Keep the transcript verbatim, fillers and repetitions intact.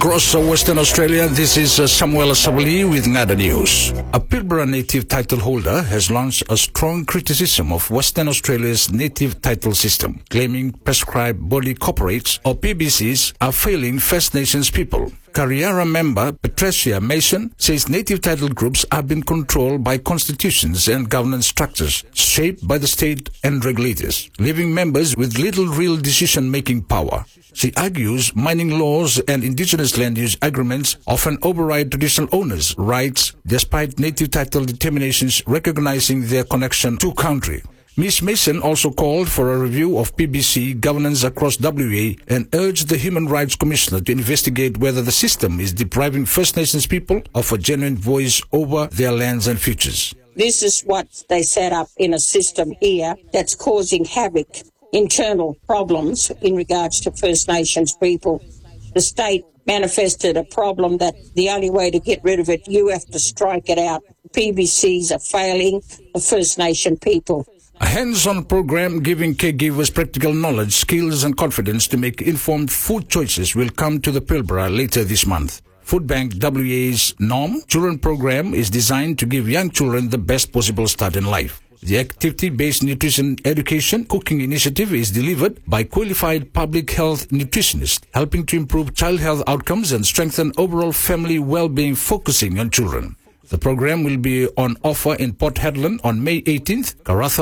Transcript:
across uh, Western Australia. This is uh, Samuel Sabali with Ngada News. A Pilbara native title holder has launched a strong criticism of Western Australia's native title system, claiming prescribed body corporates or P B Cs are failing First Nations people. Kariyarra member Patricia Mason says native title groups have been controlled by constitutions and governance structures shaped by the state and regulators, leaving members with little real decision-making power. She argues mining laws and indigenous land use agreements often override traditional owners' rights despite native title determinations recognizing their connection to country. Miz Mason also called for a review of P B C governance across W A and urged the Human Rights Commissioner to investigate whether the system is depriving First Nations people of a genuine voice over their lands and futures. This is what they set up in a system here that's causing havoc, internal problems in regards to First Nations people. The state manifested a problem that the only way to get rid of it, you have to strike it out. P B Cs are failing the First Nation people. A hands-on program giving caregivers practical knowledge, skills and confidence to make informed food choices will come to the Pilbara later this month. Food Bank W A's Norm Children program is designed to give young children the best possible start in life. The activity-based nutrition education cooking initiative is delivered by qualified public health nutritionists, helping to improve child health outcomes and strengthen overall family well-being, focusing on children. The program will be on offer in Port Hedland on May eighteenth, Karatha